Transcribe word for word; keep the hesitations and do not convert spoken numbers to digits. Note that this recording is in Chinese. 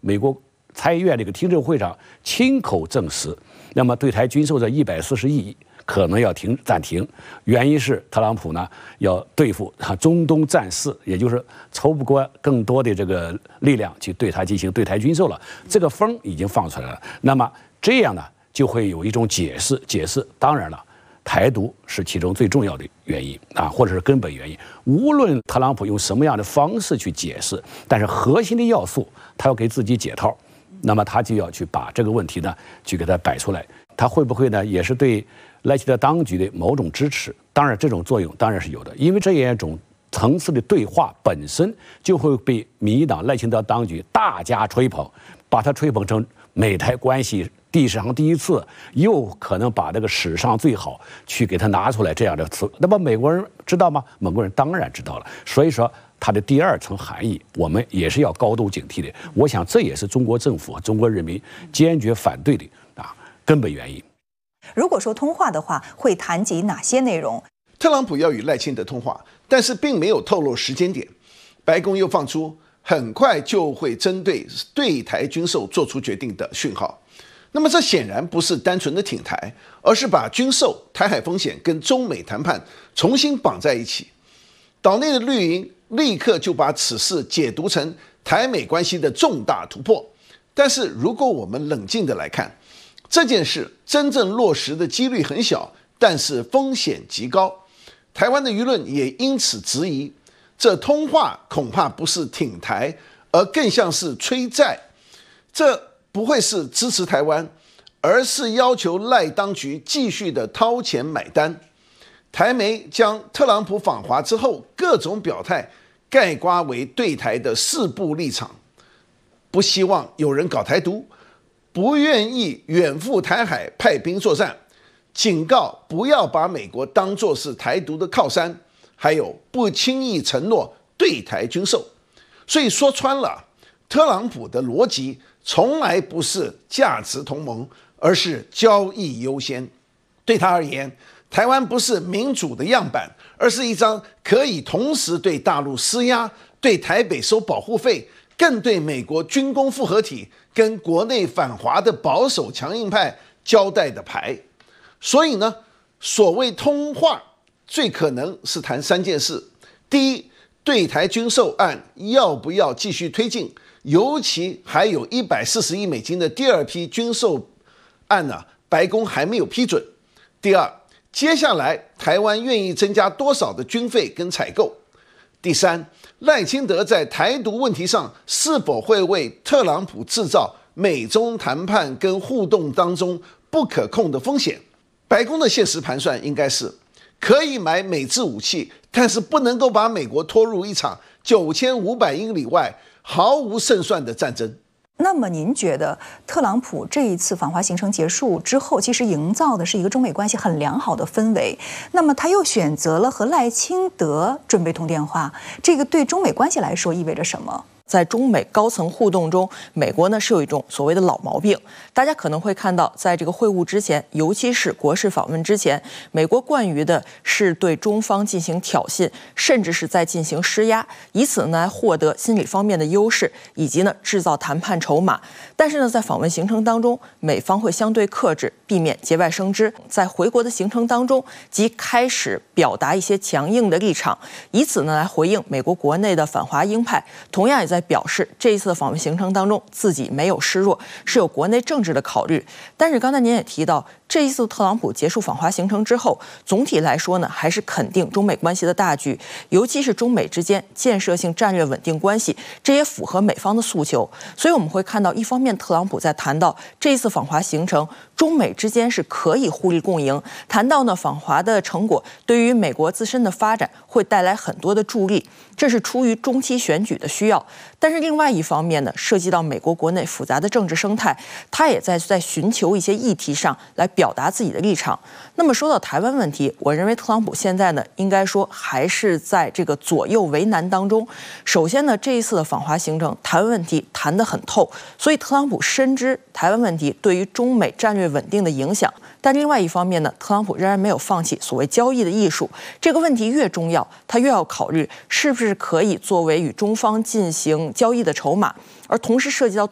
美国参议院这个听证会上亲口证实，那么对台军售这一百四十亿可能要停暂停，原因是特朗普呢要对付中东战事，也就是筹不过更多的这个力量去对他进行对台军售了。这个风已经放出来了，那么这样呢就会有一种解释，解释当然了。台独是其中最重要的原因啊，或者是根本原因。无论特朗普用什么样的方式去解释，但是核心的要素他要给自己解套，那么他就要去把这个问题呢去给他摆出来。他会不会呢也是对赖清德当局的某种支持？当然，这种作用当然是有的，因为这样一种层次的对话本身就会被民进党赖清德当局大加吹捧，把它吹捧成美台关系历史上第一次，又可能把这个史上最好去给他拿出来这样的词。那么美国人知道吗？美国人当然知道了。所以说，它的第二层含义，我们也是要高度警惕的。我想，这也是中国政府和中国人民坚决反对的啊根本原因。 如果说通话的话，会谈及哪些内容？ 特朗普要与赖清德通话，但是并没有透露时间点。白宫又放出很快就会针对对台军售做出决定的讯号。那么这显然不是单纯的挺台，而是把军售、台海风险跟中美谈判重新绑在一起。岛内的绿营立刻就把此事解读成台美关系的重大突破。但是如果我们冷静的来看，这件事真正落实的几率很小，但是风险极高。台湾的舆论也因此质疑，这通话恐怕不是挺台，而更像是催债。这不会是支持台湾，而是要求赖当局继续的掏钱买单。台媒将特朗普访华之后各种表态概括为对台的四步立场：不希望有人搞台独，不愿意远赴台海派兵作战，警告不要把美国当作是台独的靠山，还有不轻易承诺对台军售。所以说穿了，特朗普的逻辑从来不是价值同盟，而是交易优先。对他而言，台湾不是民主的样板，而是一张可以同时对大陆施压、对台北收保护费，更对美国军工复合体跟国内反华的保守强硬派交代的牌。所以呢，所谓通话最可能是谈三件事：第一，对台军售案要不要继续推进，尤其还有一百四十亿美金的第二批军售案呢、啊，白宫还没有批准。第二，接下来台湾愿意增加多少的军费跟采购？第三，赖清德在台独问题上是否会为特朗普制造美中谈判跟互动当中不可控的风险？白宫的现实盘算应该是可以买美制武器，但是不能够把美国拖入一场九千五百英里外毫无胜算的战争。 那么您觉得特朗普这一次访华行程结束之后，其实营造的是一个中美关系很良好的氛围，那么他又选择了和赖清德准备通电话，这个对中美关系来说意味着什么？ 在中美高层互动中，美国呢是有一种所谓的老毛病。大家可能会看到，在这个会晤之前，尤其是国事访问之前，美国惯于的是对中方进行挑衅，甚至是在进行施压，以此呢来获得心理方面的优势，以及呢制造谈判筹码。但是呢，在访问行程当中，美方会相对克制，避免节外生枝。在回国的行程当中，即开始表达一些强硬的立场，以此呢来回应美国国内的反华鹰派，同样也在在表示这一次的访问行程当中自己没有示弱，是有国内政治的考虑。但是刚才您也提到，这一次特朗普结束访华行程之后，总体来说呢，还是肯定中美关系的大局，尤其是中美之间建设性战略稳定关系，这也符合美方的诉求。所以我们会看到，一方面特朗普在谈到这一次访华行程，中美之间是可以互利共赢，谈到呢访华的成果对于美国自身的发展会带来很多的助力，这是出于中期选举的需要。但是另外一方面呢，涉及到美国国内复杂的政治生态，他也在在寻求一些议题上来表达自己的立场。那么说到台湾问题，我认为特朗普现在呢，应该说还是在这个左右为难当中。首先呢，这一次的访华行程，台湾问题谈得很透，所以特朗普深知台湾问题对于中美战略稳定的影响。但另外一方面呢，特朗普仍然没有放弃所谓交易的艺术。这个问题越重要，他越要考虑是不是可以作为与中方进行交易的筹码，而同时涉及到